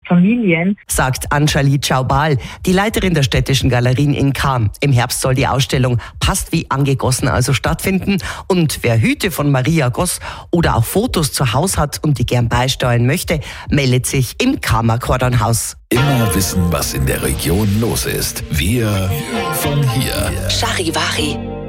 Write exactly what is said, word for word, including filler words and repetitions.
Familien, sagt Anjali Chaubal, die Leiterin der Städtischen Galerien in Cham. Im Herbst soll die Ausstellung Passt wie angegossen also stattfinden. Und wer Hüte von Maria Goss oder auch Fotos zu Hause hat und die gern beisteuern möchte, meldet sich im Kammerkordonhaus. Immer wissen, was in der Region los ist. Wir von hier. Charivari.